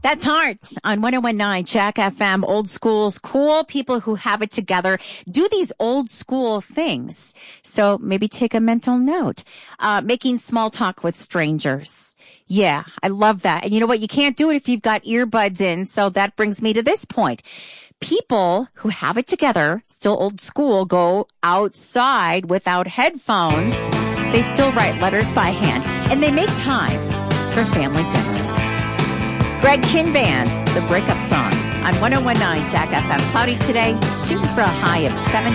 That's Heart on 1019 Jack FM. Old schools, cool people who have it together, do these old school things. So maybe take a mental note. Making small talk with strangers. Yeah, I love that. And you know what? You can't do it if you've got earbuds in. So that brings me to this point. People who have it together, still old school, go outside without headphones. They still write letters by hand, and they make time for family dinners. Greg Kinband, the breakup song on 1019 Jack FM. Cloudy today, shooting for a high of 7.